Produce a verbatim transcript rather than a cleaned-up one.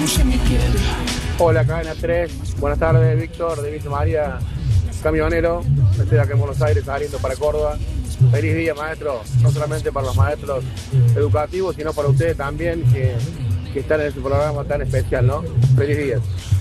Hola, cadena tres. Buenas tardes, Víctor, de Villa María, camionero. Estoy acá en Buenos Aires, saliendo para Córdoba. Feliz día, maestro. No solamente para los maestros educativos, sino para ustedes también, que, que están en este programa tan especial, ¿no? Feliz día.